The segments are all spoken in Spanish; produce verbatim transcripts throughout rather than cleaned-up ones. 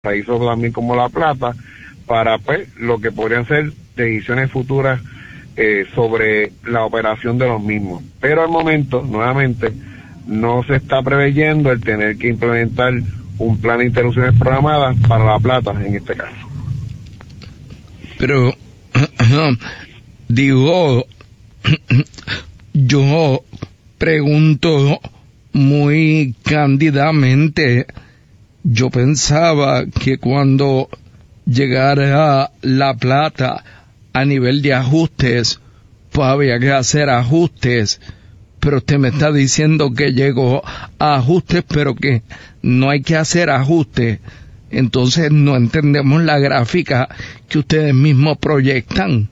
Carraízo también como La Plata, para pues lo que podrían ser decisiones futuras eh, sobre la operación de los mismos. Pero al momento, nuevamente, no se está preveyendo el tener que implementar un plan de interrupciones programadas para La Plata, en este caso. Pero, digo, yo pregunto muy cándidamente, yo pensaba que cuando llegara La Plata a nivel de ajustes, pues había que hacer ajustes, pero usted me está diciendo que llegó a ajustes, pero que no hay que hacer ajustes. Entonces no entendemos la gráfica que ustedes mismos proyectan.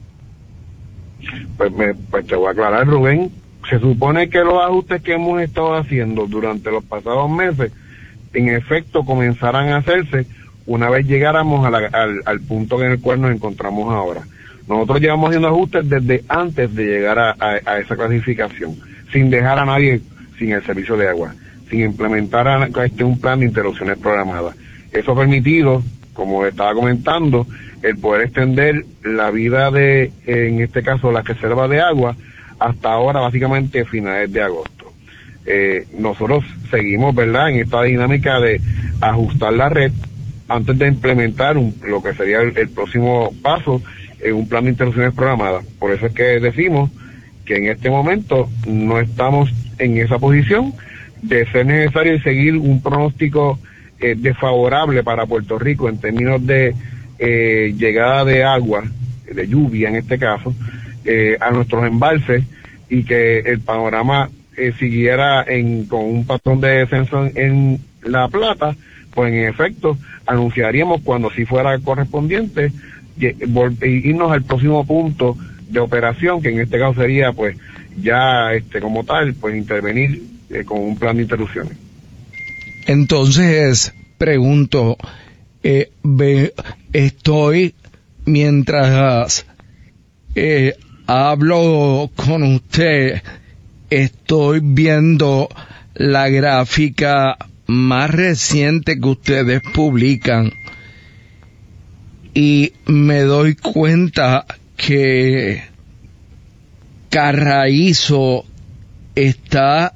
Pues, me, pues te voy a aclarar, Rubén. Se supone que los ajustes que hemos estado haciendo durante los pasados meses, en efecto, comenzarán a hacerse una vez llegáramos a la, al, al punto en el cual nos encontramos ahora. Nosotros llevamos haciendo ajustes desde antes de llegar a, a, a esa clasificación, sin dejar a nadie sin el servicio de agua, sin implementar a, a este un plan de interrupciones programadas. Eso ha permitido, como estaba comentando, el poder extender la vida de, en este caso, las reservas de agua, hasta ahora básicamente finales de agosto. Eh, nosotros seguimos, ¿verdad?, en esta dinámica de ajustar la red antes de implementar un, lo que sería el, el próximo paso en un plan de interrupciones programadas. Por eso es que decimos que en este momento no estamos en esa posición de ser necesario y seguir un pronóstico eh, desfavorable para Puerto Rico en términos de eh, llegada de agua, de lluvia en este caso, eh, a nuestros embalses, y que el panorama eh, siguiera en, con un patrón de descenso en, en La Plata. Pues en efecto anunciaríamos cuando sí fuera correspondiente irnos al próximo punto de operación, que en este caso sería pues ya este como tal pues intervenir eh, con un plan de interrupciones. Entonces pregunto, eh, ve, estoy mientras eh, hablo con usted, estoy viendo la gráfica más reciente que ustedes publican y me doy cuenta que Carraízo está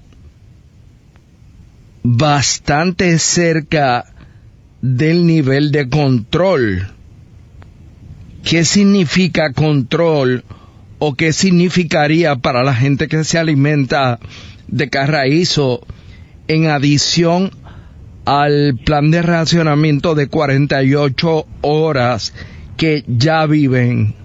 bastante cerca del nivel de control. ¿Qué significa control o qué significaría para la gente que se alimenta de Carraízo en adición al plan de racionamiento de cuarenta y ocho horas que ya viven?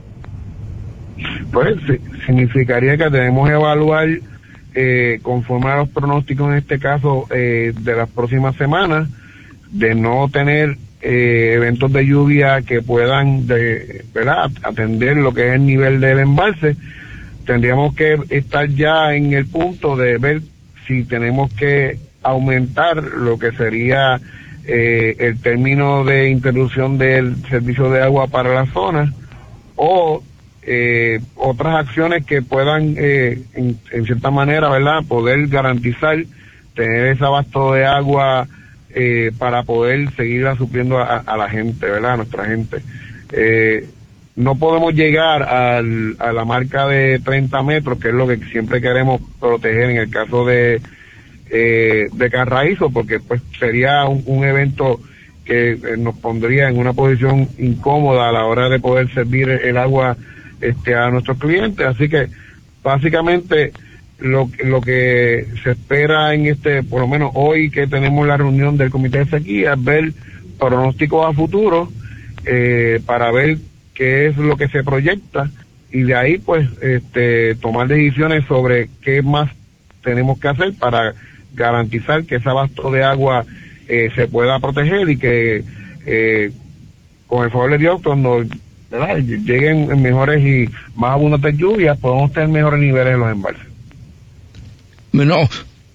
Pues significaría que debemos evaluar eh, conforme a los pronósticos en este caso eh, de las próximas semanas, de no tener eh, eventos de lluvia que puedan de, ¿verdad?, atender lo que es el nivel del embalse. Tendríamos que estar ya en el punto de ver si tenemos que aumentar lo que sería eh, el término de interrupción del servicio de agua para la zona, o eh, otras acciones que puedan eh, en, en cierta manera, ¿verdad?, poder garantizar tener ese abasto de agua eh, para poder seguir supliendo a, a la gente, ¿verdad?, a nuestra gente. Eh, no podemos llegar al, a la marca de treinta metros, que es lo que siempre queremos proteger en el caso de Eh, de Carraízo, porque pues sería un, un evento que eh, nos pondría en una posición incómoda a la hora de poder servir el agua este a nuestros clientes. Así que básicamente lo, lo que se espera en este, por lo menos hoy que tenemos la reunión del comité de sequía, es ver pronósticos a futuro eh, para ver qué es lo que se proyecta, y de ahí pues este tomar decisiones sobre qué más tenemos que hacer para garantizar que ese abasto de agua eh, se pueda proteger, y que eh, con el favor de Dios, cuando ¿verdad?, lleguen mejores y más abundantes lluvias, podemos tener mejores niveles en los embalses. Bueno,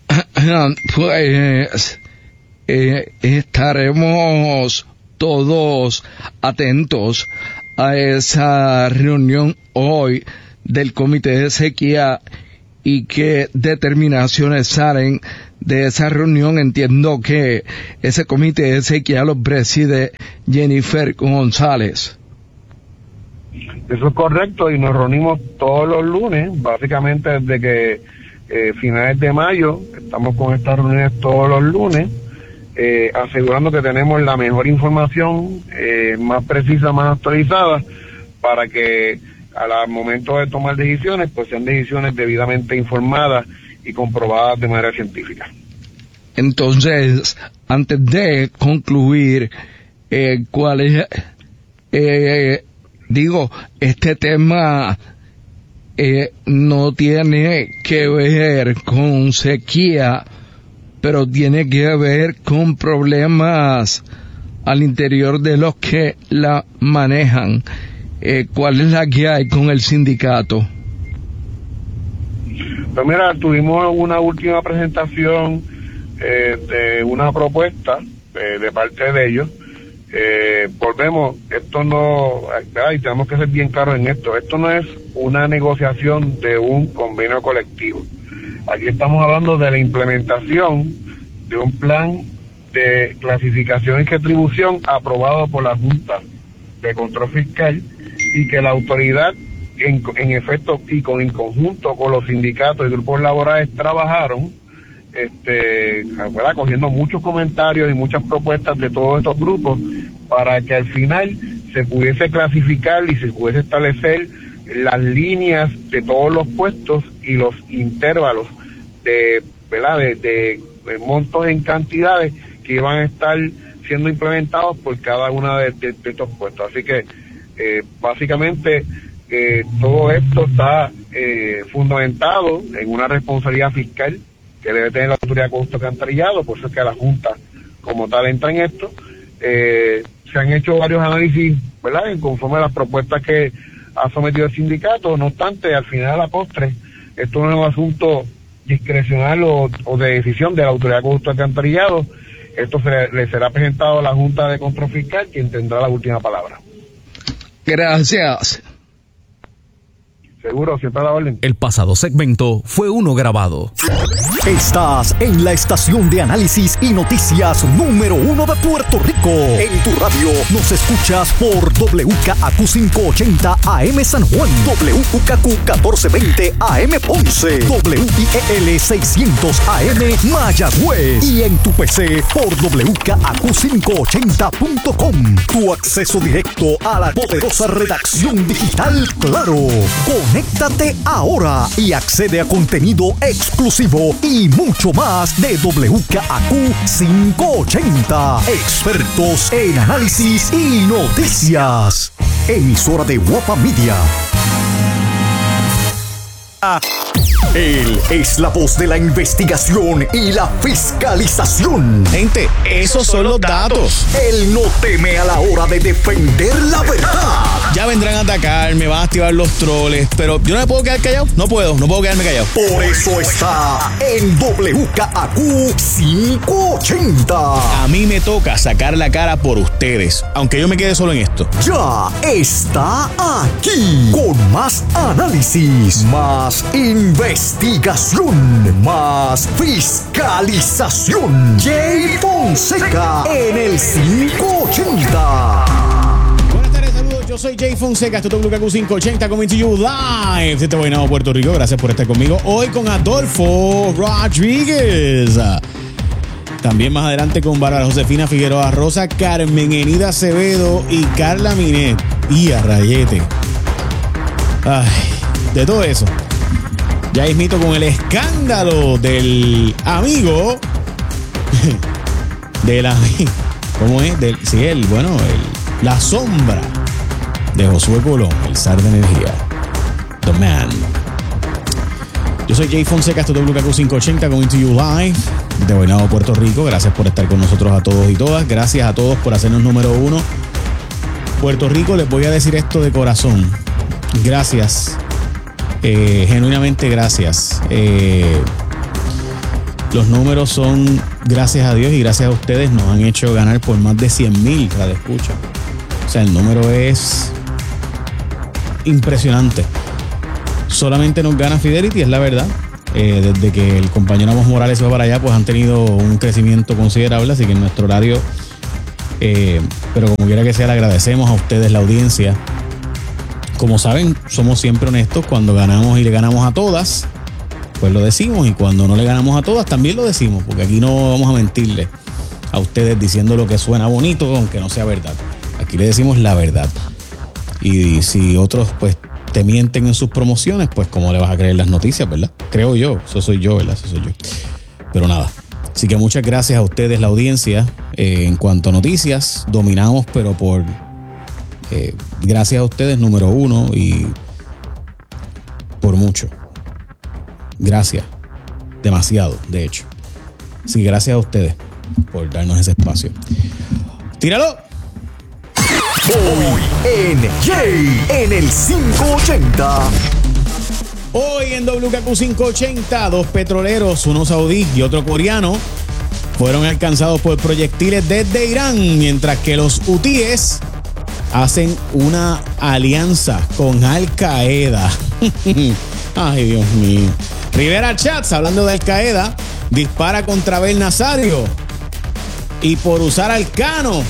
pues eh, estaremos todos atentos a esa reunión hoy del comité de sequía y qué determinaciones salen de esa reunión. Entiendo que ese comité ese que ya lo preside Jennifer González. Eso es correcto, y nos reunimos todos los lunes, básicamente desde que eh, finales de mayo, estamos con estas reuniones todos los lunes, eh, asegurando que tenemos la mejor información, eh, más precisa, más actualizada, para que al momento de tomar decisiones, pues sean decisiones debidamente informadas y comprobadas de manera científica. Entonces, antes de concluir, eh, ¿cuál es, eh, digo, este tema eh, no tiene que ver con sequía, pero tiene que ver con problemas al interior de los que la manejan? Eh, ¿Cuál es la que hay con el sindicato? Pues mira, tuvimos una última presentación eh, de una propuesta eh, de parte de ellos. Eh, volvemos, esto no, ay, tenemos que ser bien claros en esto, esto no es una negociación de un convenio colectivo. Aquí estamos hablando de la implementación de un plan de clasificación y retribución aprobado por la Junta de Control Fiscal, y que la autoridad en, en efecto y con en conjunto con los sindicatos y grupos laborales trabajaron, este, ¿verdad?, cogiendo muchos comentarios y muchas propuestas de todos estos grupos para que al final se pudiese clasificar y se pudiese establecer las líneas de todos los puestos y los intervalos de, ¿verdad?, de, de, de montos en cantidades que iban a estar siendo implementados por cada uno de, de, de estos puestos. Así que eh, básicamente eh, todo esto está eh, fundamentado en una responsabilidad fiscal que debe tener la autoridad de costo alcantarillado, por eso es que la Junta como tal entra en esto. Eh, se han hecho varios análisis, ¿verdad?, en conforme a las propuestas que ha sometido el sindicato. No obstante, al final de la postre, esto no es un asunto discrecional o, o de decisión de la autoridad de costo alcantarillado. Esto se, le será presentado a la Junta de Control Fiscal, quien tendrá la última palabra. Gracias. Seguro, siempre a la orden. El pasado segmento fue uno grabado. Estás en la estación de análisis y noticias número uno de Puerto Rico. En tu radio nos escuchas por W K A Q quinientos ochenta A M San Juan, W K Q catorce veinte A M Ponce, W I E L seiscientos A M Mayagüez, y en tu P C por W K A Q quinientos ochenta punto com. Tu acceso directo a la poderosa redacción digital Claro. Conéctate ahora y accede a contenido exclusivo y mucho más de W K A Q quinientos ochenta. Expertos en análisis y noticias. Emisora de Guapa Media. Él es la voz de la investigación y la fiscalización. Gente, esos son los datos. Él no teme a la hora de defender la verdad. Ya vendrán a atacar, me van a activar los troles, pero yo no me puedo quedar callado. No puedo, no puedo quedarme callado. Por eso está en W K A Q quinientos ochenta. A mí me toca sacar la cara por ustedes, aunque yo me quede solo en esto. Ya está aquí con más análisis, más investigación, más fiscalización. Jay Fonseca en el quinientos ochenta. Buenas tardes, saludos. Yo soy Jay Fonseca. Esto es W K Q quinientos ochenta coming to you live desde Guaynabo, Puerto Rico. Gracias por estar conmigo hoy con Adolfo Rodríguez. También más adelante con Bárbara Josefina Figueroa Rosa, Carmen Enida Acevedo y Carla Minet. Y a Rayete. Ay, de todo eso. Ya mismito con el escándalo del amigo. Del amigo. ¿Cómo es? Del, sí, el, bueno, el, la sombra de Josué Colón, el zar de energía. The man. Yo soy Jay Fonseca, esto es W K Q quinientos ochenta, coming to you live de Guaynabo, Puerto Rico. Gracias por estar con nosotros a todos y todas. Gracias a todos por hacernos número uno. Puerto Rico, les voy a decir esto de corazón. Gracias. Eh, genuinamente gracias. Eh, los números son, gracias a Dios y gracias a ustedes, nos han hecho ganar por más de cien mil radioescuchas. O sea, el número es impresionante. Solamente nos gana Fidelity, es la verdad. Eh, desde que el compañero Amos Morales se va para allá, pues han tenido un crecimiento considerable, así que en nuestro horario, eh, pero como quiera que sea, le agradecemos a ustedes la audiencia. Como saben, somos siempre honestos. Cuando ganamos y le ganamos a todas, pues lo decimos, y cuando no le ganamos a todas también lo decimos, porque aquí no vamos a mentirle a ustedes diciendo lo que suena bonito, aunque no sea verdad. Aquí le decimos la verdad. Y si otros pues te mienten en sus promociones, pues cómo le vas a creer las noticias, ¿verdad? Creo yo, eso soy yo, ¿verdad? Eso soy yo. Pero nada, así que muchas gracias a ustedes, la audiencia. Eh, en cuanto a noticias, dominamos, pero por eh, gracias a ustedes, número uno, y por mucho. Gracias, demasiado, de hecho. Sí, gracias a ustedes por darnos ese espacio. ¡Tíralo! Hoy en Jay en el quinientos ochenta. Hoy en W K Q quinientos ochenta, dos petroleros, uno saudí y otro coreano, fueron alcanzados por proyectiles desde Irán, mientras que los hutíes hacen una alianza con Al Qaeda. Ay, Dios mío. Rivera Chats, hablando de Al Qaeda, dispara contra Abel Nazario. Y por usar al Cano.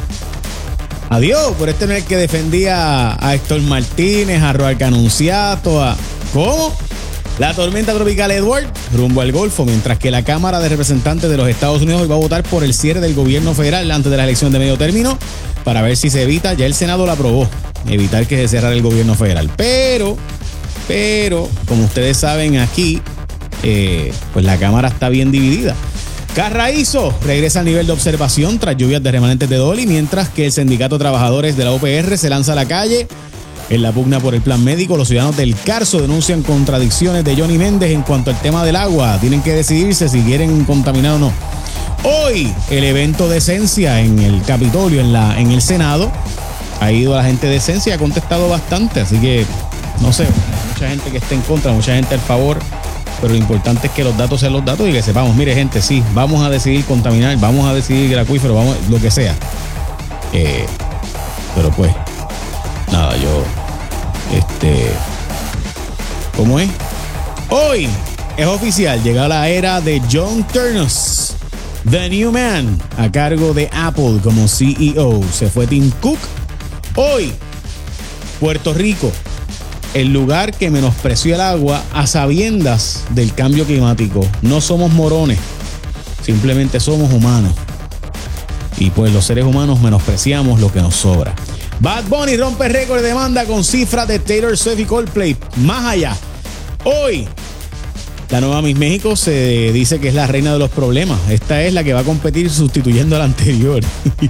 Adiós, por este no es el que defendía a Héctor Martínez, a Roa Canunciato, a... ¿Cómo? La tormenta tropical Edward rumbo al Golfo, mientras que la Cámara de Representantes de los Estados Unidos va a votar por el cierre del gobierno federal antes de la elección de medio término para ver si se evita, ya el Senado lo aprobó, evitar que se cerrara el gobierno federal. Pero, pero, como ustedes saben aquí, eh, pues la Cámara está bien dividida. Carraízo regresa al nivel de observación tras lluvias de remanentes de Dolly, mientras que el Sindicato de Trabajadores de la U P R se lanza a la calle en la pugna por el plan médico. Los ciudadanos del Carso denuncian contradicciones de Johnny Méndez en cuanto al tema del agua. Tienen que decidirse si quieren contaminar o no. Hoy, el evento de Esencia en el Capitolio, en, la, en el Senado. Ha ido la gente de Esencia, ha contestado bastante, así que, no sé, mucha gente que esté en contra, mucha gente al favor. Pero lo importante es que los datos sean los datos y que sepamos, mire gente, sí, vamos a decidir contaminar, vamos a decidir el acuífero, vamos, lo que sea. Eh, pero pues, nada, yo, este, ¿cómo es? Hoy es oficial, llega la era de John Ternus, The New Man, a cargo de Apple como C E O. Se fue Tim Cook. Hoy, Puerto Rico, el lugar que menospreció el agua a sabiendas del cambio climático. No somos morones, simplemente somos humanos. Y pues los seres humanos menospreciamos lo que nos sobra. Bad Bunny rompe récord de demanda con cifras de Taylor Swift y Coldplay. Más allá. Hoy, la nueva Miss México se dice que es la reina de los problemas. Esta es la que va a competir sustituyendo a la anterior.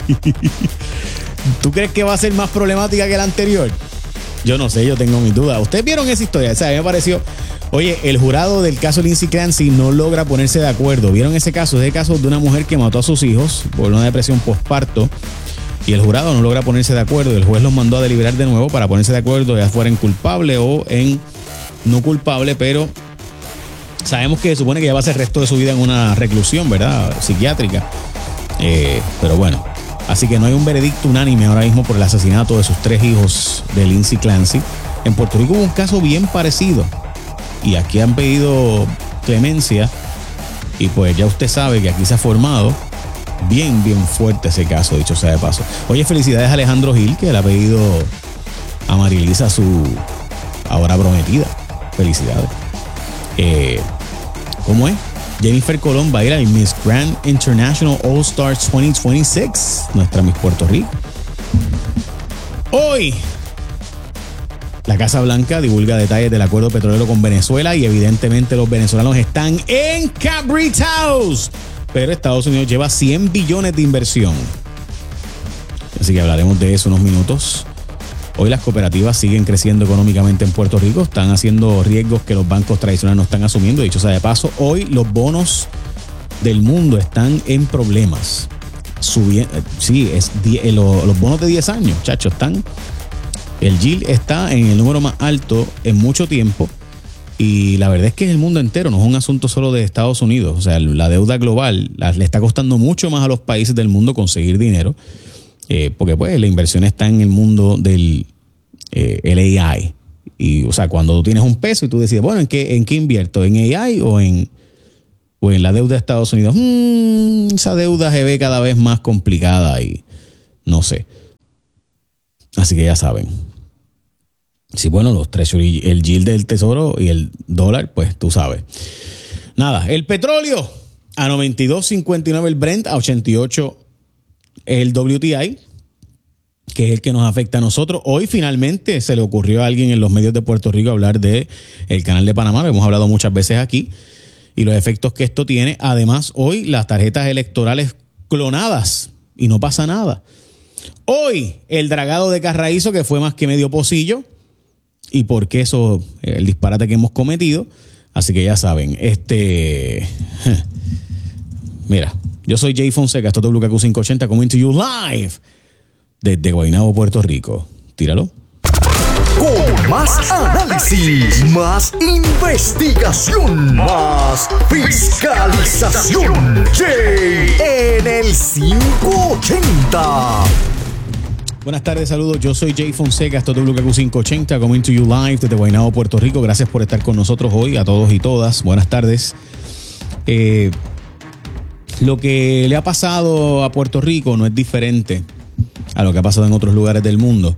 ¿Tú crees que va a ser más problemática que la anterior? Yo no sé, yo tengo mis dudas. ¿Ustedes vieron esa historia? O sea, a mí me pareció... Oye, el jurado del caso Lindsay Clancy no logra ponerse de acuerdo. ¿Vieron ese caso? Es el caso de una mujer que mató a sus hijos por una depresión postparto. Y el jurado no logra ponerse de acuerdo. El juez los mandó a deliberar de nuevo para ponerse de acuerdo, ya fuera en culpable o en no culpable. Pero sabemos que se supone que ya va a ser el resto de su vida en una reclusión, ¿verdad? Psiquiátrica. Eh, pero bueno... Así que no hay un veredicto unánime ahora mismo por el asesinato de sus tres hijos de Lindsay Clancy. En Puerto Rico hubo un caso bien parecido. Y aquí han pedido clemencia. Y pues ya usted sabe que aquí se ha formado bien, bien fuerte ese caso, dicho sea de paso. Oye, felicidades a Alejandro Gil, que le ha pedido a Marilisa su ahora prometida. Felicidades. Eh, ¿Cómo es? Jennifer Colón va a ir al Miss Grand International All Stars veinte veintiséis, nuestra Miss Puerto Rico. Hoy, la Casa Blanca divulga detalles del acuerdo petrolero con Venezuela y evidentemente los venezolanos están encabritados. Pero Estados Unidos lleva cien billones de inversión. Así que hablaremos de eso unos minutos. Hoy las cooperativas siguen creciendo económicamente en Puerto Rico, están haciendo riesgos que los bancos tradicionales no están asumiendo. Dicho sea de paso, hoy los bonos del mundo están en problemas. Subiendo, sí, es die, los, los bonos de diez años, chachos, están. El yield está en el número más alto en mucho tiempo. Y la verdad es que en el mundo entero, no es un asunto solo de Estados Unidos. O sea, la deuda global la, le está costando mucho más a los países del mundo conseguir dinero. Eh, porque pues la inversión está en el mundo del eh, el A I Y, o sea, cuando tú tienes un peso y tú decides, bueno, ¿en qué, en qué invierto? ¿En A I o en, o en la deuda de Estados Unidos? Hmm, esa deuda se ve cada vez más complicada y no sé. Así que ya saben. Sí, bueno, los treasury, el yield del tesoro y el dólar, pues tú sabes. Nada, el petróleo a noventa y dos cincuenta y nueve el Brent, a ochenta y ocho el W T I, que es el que nos afecta a nosotros. Hoy finalmente se le ocurrió a alguien en los medios de Puerto Rico hablar de el canal de Panamá, lo hemos hablado muchas veces aquí, y los efectos que esto tiene. Además, hoy las tarjetas electorales clonadas y no pasa nada. Hoy el dragado de Carraízo, que fue más que medio pocillo, y por qué eso, el disparate que hemos cometido. Así que ya saben, este... Mira, yo soy Jay Fonseca, esto es W K Q quinientos ochenta, coming to you live desde Guaynabo, Puerto Rico. Tíralo. Con más análisis, más investigación, más fiscalización. Jay en el quinientos ochenta. Buenas tardes, saludos. Yo soy Jay Fonseca, esto es W K Q quinientos ochenta, coming to you live desde Guaynabo, Puerto Rico. Gracias por estar con nosotros hoy, a todos y todas. Buenas tardes. Eh, lo que le ha pasado a Puerto Rico no es diferente a lo que ha pasado en otros lugares del mundo.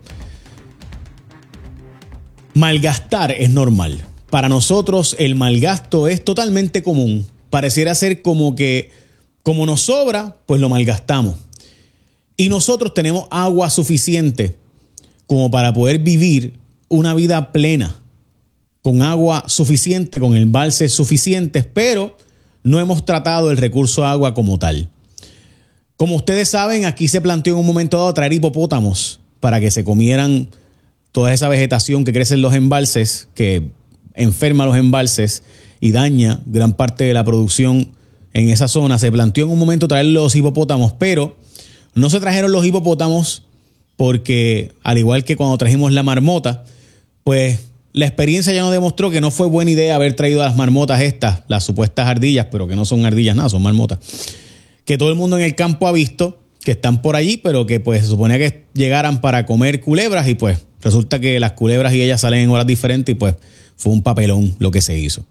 Malgastar es normal. Para nosotros el malgasto es totalmente común. Pareciera ser como que, como nos sobra, pues lo malgastamos. Y nosotros tenemos agua suficiente como para poder vivir una vida plena, con agua suficiente, con embalses suficientes, pero no hemos tratado el recurso agua como tal. Como ustedes saben, aquí se planteó en un momento dado traer hipopótamos para que se comieran toda esa vegetación que crece en los embalses, que enferma los embalses y daña gran parte de la producción en esa zona. Se planteó en un momento traer los hipopótamos, pero no se trajeron los hipopótamos porque, al igual que cuando trajimos la marmota, pues la experiencia ya nos demostró que no fue buena idea haber traído a las marmotas estas, las supuestas ardillas, pero que no son ardillas nada, son marmotas, que todo el mundo en el campo ha visto, que están por allí, pero que pues se suponía que llegaran para comer culebras y pues resulta que las culebras y ellas salen en horas diferentes y pues fue un papelón lo que se hizo.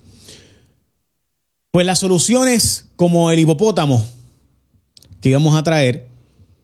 Pues las soluciones como el hipopótamo que íbamos a traer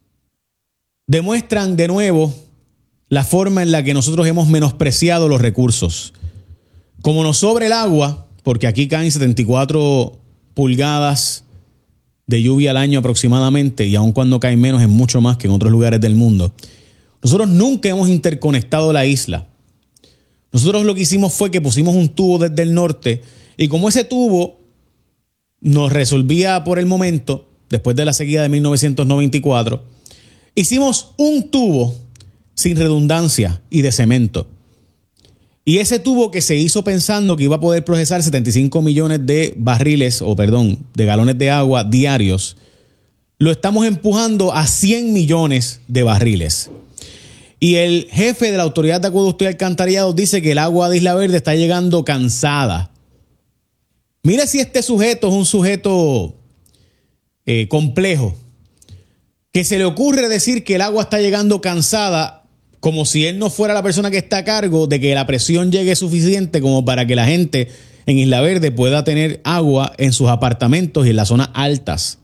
demuestran de nuevo la forma en la que nosotros hemos menospreciado los recursos. Como nos sobra el agua, porque aquí caen setenta y cuatro pulgadas de lluvia al año aproximadamente, y aun cuando cae menos es mucho más que en otros lugares del mundo, nosotros nunca hemos interconectado la isla. Nosotros lo que hicimos fue que pusimos un tubo desde el norte, y como ese tubo nos resolvía por el momento, después de la sequía de mil novecientos noventa y cuatro, hicimos un tubo sin redundancia y de cemento. Y ese tubo que se hizo pensando que iba a poder procesar setenta y cinco millones de barriles, o perdón, de galones de agua diarios, lo estamos empujando a cien millones de barriles. Y el jefe de la Autoridad de Acueducto y Alcantarillado dice que el agua de Isla Verde está llegando cansada. Mira si este sujeto es un sujeto eh, complejo, que se le ocurre decir que el agua está llegando cansada, como si él no fuera la persona que está a cargo de que la presión llegue suficiente como para que la gente en Isla Verde pueda tener agua en sus apartamentos y en las zonas altas.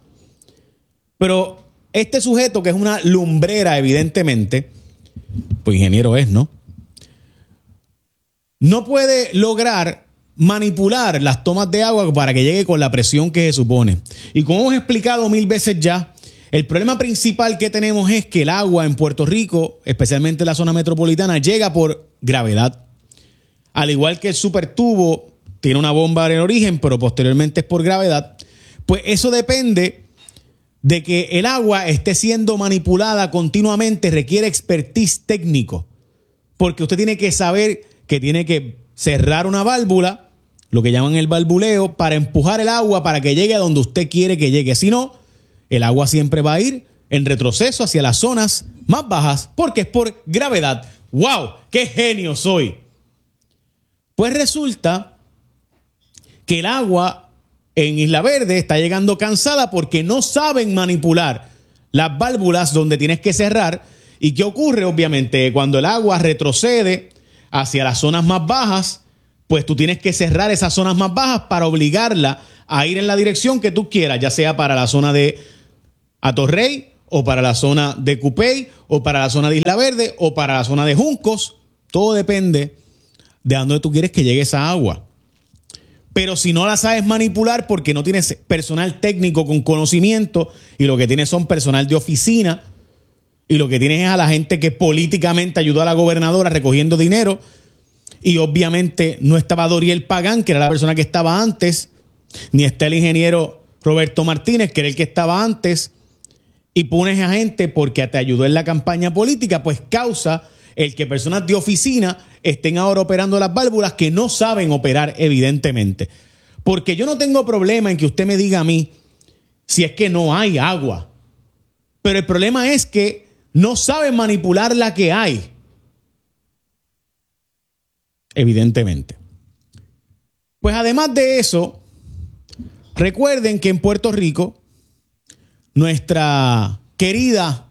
Pero este sujeto, que es una lumbrera evidentemente, pues ingeniero es, ¿no? No puede lograr manipular las tomas de agua para que llegue con la presión que se supone. Y como hemos explicado mil veces ya, el problema principal que tenemos es que el agua en Puerto Rico, especialmente en la zona metropolitana, llega por gravedad. Al igual que el supertubo tiene una bomba en el origen, pero posteriormente es por gravedad, pues eso depende de que el agua esté siendo manipulada continuamente, requiere expertise técnico, porque usted tiene que saber que tiene que cerrar una válvula, lo que llaman el valvuleo, para empujar el agua para que llegue a donde usted quiere que llegue. Si no, el agua siempre va a ir en retroceso hacia las zonas más bajas porque es por gravedad. ¡Wow! ¡Qué genio soy! Pues resulta que el agua en Isla Verde está llegando cansada porque no saben manipular las válvulas donde tienes que cerrar. ¿Y qué ocurre? Obviamente, cuando el agua retrocede hacia las zonas más bajas, pues tú tienes que cerrar esas zonas más bajas para obligarla a ir en la dirección que tú quieras, ya sea para la zona de Atorrey, o para la zona de Cupey, o para la zona de Isla Verde, o para la zona de Juncos. Todo depende de a dónde tú quieres que llegue esa agua. Pero si no la sabes manipular porque no tienes personal técnico con conocimiento y lo que tienes son personal de oficina y lo que tienes es a la gente que políticamente ayudó a la gobernadora recogiendo dinero y obviamente no estaba Doriel Pagán, que era la persona que estaba antes, ni está el ingeniero Roberto Martínez, que era el que estaba antes, y pones a gente porque te ayudó en la campaña política, pues causa el que personas de oficina estén ahora operando las válvulas que no saben operar, evidentemente. Porque yo no tengo problema en que usted me diga a mí si es que no hay agua. Pero el problema es que no saben manipular la que hay. Evidentemente. Pues además de eso, recuerden que en Puerto Rico, nuestra querida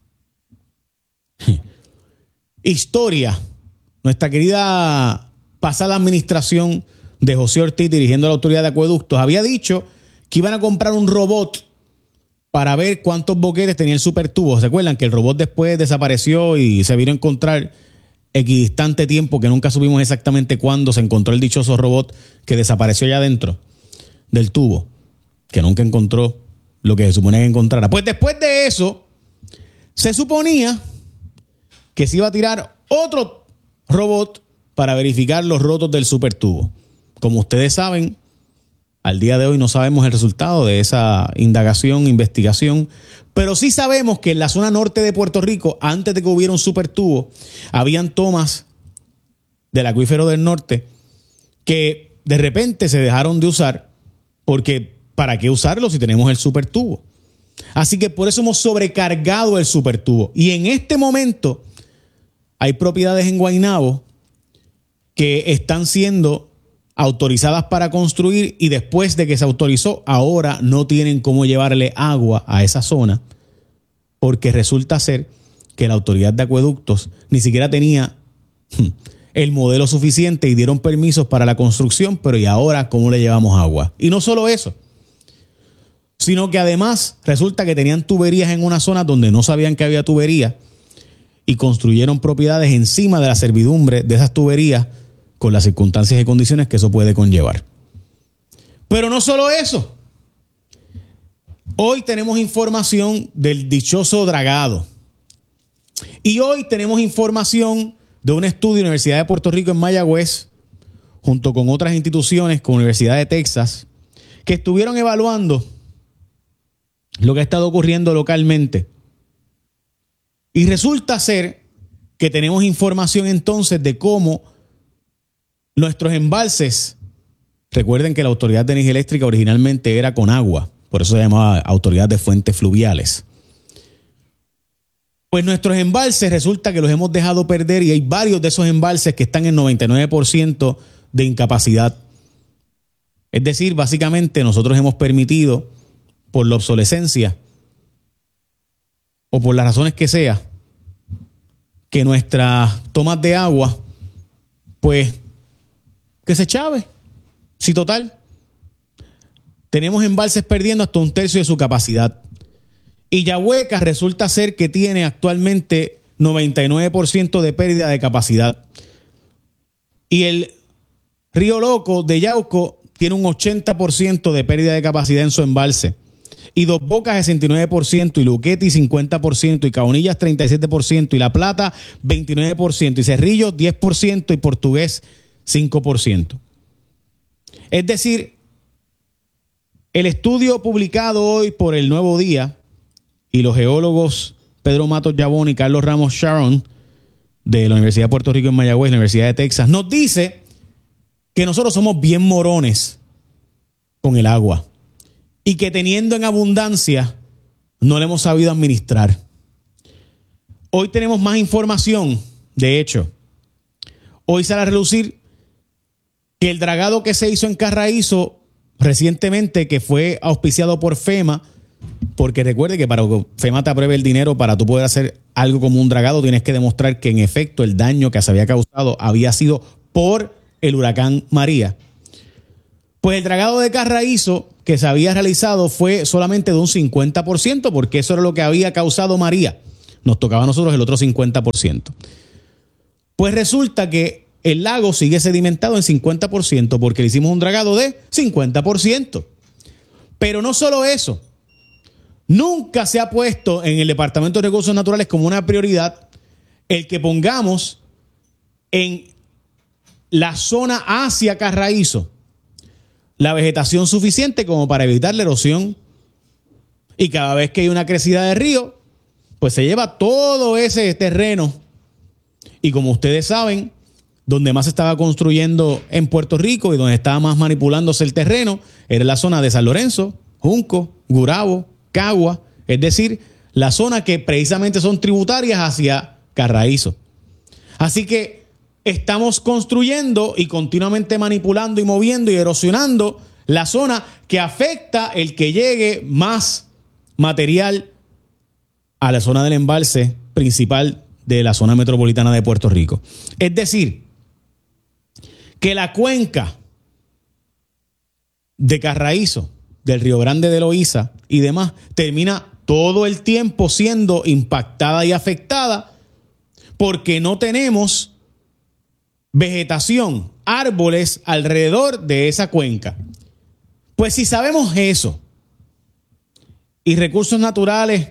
historia, nuestra querida pasada administración de José Ortiz dirigiendo la Autoridad de Acueductos, había dicho que iban a comprar un robot para ver cuántos boquetes tenía el supertubo. ¿Se acuerdan que el robot después desapareció y se vino a encontrar equidistante tiempo, que nunca supimos exactamente cuándo se encontró el dichoso robot que desapareció allá adentro del tubo, que nunca encontró lo que se suponía que encontrara? Pues después de eso, se suponía que se iba a tirar otro robot para verificar los rotos del supertubo. Como ustedes saben, al día de hoy no sabemos el resultado de esa indagación, investigación, pero sí sabemos que en la zona norte de Puerto Rico, antes de que hubiera un supertubo, habían tomas del acuífero del norte que de repente se dejaron de usar, porque ¿para qué usarlo si tenemos el supertubo? Así que por eso hemos sobrecargado el supertubo. Y en este momento hay propiedades en Guaynabo que están siendo autorizadas para construir y después de que se autorizó, ahora no tienen cómo llevarle agua a esa zona porque resulta ser que la Autoridad de Acueductos ni siquiera tenía el modelo suficiente y dieron permisos para la construcción, pero ¿y ahora cómo le llevamos agua? Y no solo eso, sino que además resulta que tenían tuberías en una zona donde no sabían que había tuberías y construyeron propiedades encima de la servidumbre de esas tuberías con las circunstancias y condiciones que eso puede conllevar. Pero no solo eso. Hoy tenemos información del dichoso dragado. Y hoy tenemos información de un estudio de la Universidad de Puerto Rico en Mayagüez, junto con otras instituciones, con la Universidad de Texas, que estuvieron evaluando lo que ha estado ocurriendo localmente. Y resulta ser que tenemos información entonces de cómo nuestros embalses, recuerden que la Autoridad de Energía Eléctrica originalmente era con agua, por eso se llamaba Autoridad de Fuentes Fluviales. Pues nuestros embalses resulta que los hemos dejado perder y hay varios de esos embalses que están en noventa y nueve por ciento de incapacidad. Es decir, básicamente nosotros hemos permitido, por la obsolescencia o por las razones que sea, que nuestras tomas de agua, pues, que se chave. Sí, total. Tenemos embalses perdiendo hasta un tercio de su capacidad. Y Yahueca resulta ser que tiene actualmente noventa y nueve por ciento de pérdida de capacidad. Y el Río Loco de Yauco tiene un ochenta por ciento de pérdida de capacidad en su embalse. Y Dos Bocas sesenta y nueve por ciento, y Luquetti cincuenta por ciento, y Caonillas treinta y siete por ciento, y La Plata veintinueve por ciento, y Cerrillos diez por ciento, y Portugués cinco por ciento. Es decir, el estudio publicado hoy por El Nuevo Día y los geólogos Pedro Matos Yabón y Carlos Ramos Sharon de la Universidad de Puerto Rico en Mayagüez, la Universidad de Texas, nos dice que nosotros somos bien morones con el agua y que teniendo en abundancia no le hemos sabido administrar. Hoy tenemos más información. De hecho, hoy sale a relucir que el dragado que se hizo en Carraízo recientemente, que fue auspiciado por FEMA Porque recuerde que para que FEMA te apruebe el dinero para tú poder hacer algo como un dragado, tienes que demostrar que en efecto el daño que se había causado había sido por el huracán María. Pues el dragado de Carraízo que se había realizado fue solamente de un cincuenta por ciento, porque eso era lo que había causado María. Nos tocaba a nosotros el otro cincuenta por ciento. Pues resulta que el lago sigue sedimentado en cincuenta por ciento porque le hicimos un dragado de cincuenta por ciento. Pero no solo eso. Nunca se ha puesto en el Departamento de Recursos Naturales como una prioridad el que pongamos en la zona hacia Carraízo la vegetación suficiente como para evitar la erosión. Y cada vez que hay una crecida de río, pues se lleva todo ese terreno. Y como ustedes saben, donde más se estaba construyendo en Puerto Rico y donde estaba más manipulándose el terreno era la zona de San Lorenzo, Junco, Gurabo, Cagua, es decir, la zona que precisamente son tributarias hacia Carraízo. Así que estamos construyendo y continuamente manipulando y moviendo y erosionando la zona que afecta el que llegue más material a la zona del embalse principal de la zona metropolitana de Puerto Rico. Es decir, que la cuenca de Carraízo, del Río Grande de Loíza y demás, termina todo el tiempo siendo impactada y afectada porque no tenemos vegetación, árboles alrededor de esa cuenca. Pues si sabemos eso y recursos naturales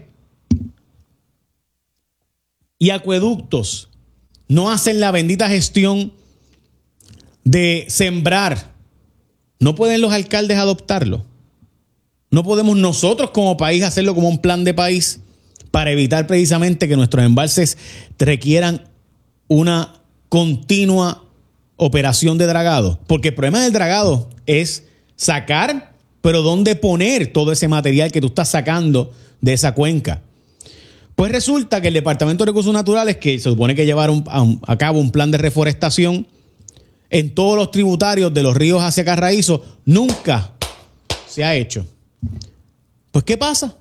y acueductos no hacen la bendita gestión de sembrar, ¿no pueden los alcaldes adoptarlo? ¿No podemos nosotros como país hacerlo como un plan de país para evitar precisamente que nuestros embalses requieran una continua operación de dragado? Porque el problema del dragado es sacar, pero ¿dónde poner todo ese material que tú estás sacando de esa cuenca? Pues resulta que el Departamento de Recursos Naturales, que se supone que llevaron a, a cabo un plan de reforestación en todos los tributarios de los ríos hacia Carraízo, nunca se ha hecho. Pues ¿qué pasa?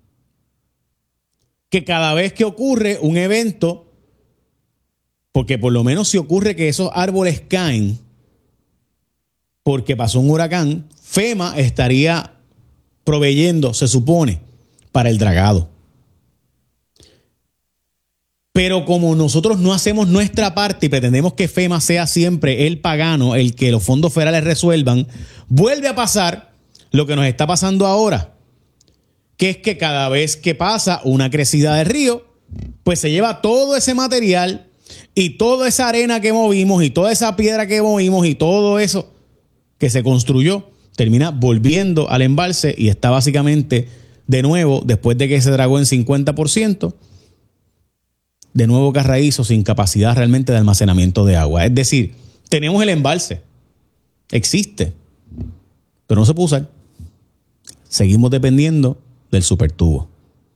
Que cada vez que ocurre un evento, porque por lo menos si ocurre que esos árboles caen porque pasó un huracán, FEMA estaría proveyendo, se supone, para el dragado. Pero como nosotros no hacemos nuestra parte y pretendemos que FEMA sea siempre el pagano, el que los fondos federales resuelvan, vuelve a pasar lo que nos está pasando ahora, que es que cada vez que pasa una crecida de río, pues se lleva todo ese material y toda esa arena que movimos y toda esa piedra que movimos y todo eso que se construyó, termina volviendo al embalse y está básicamente de nuevo, después de que se dragó en cincuenta por ciento, de nuevo Carraízo sin capacidad realmente de almacenamiento de agua. Es decir, tenemos el embalse, existe, pero no se puede usar. Seguimos dependiendo del supertubo.